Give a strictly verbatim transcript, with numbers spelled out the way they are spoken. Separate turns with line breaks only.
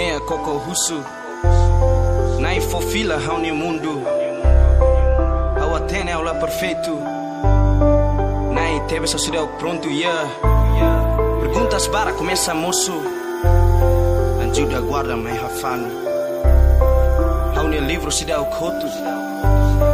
Nea Coco Russo Nai fofila hau ni mundo Hau atene ao lá perfeito Nai teve só se deu pronto, yeah Perguntas para começa moço Ajuda guarda mai hafano Hau ni livro se deu coto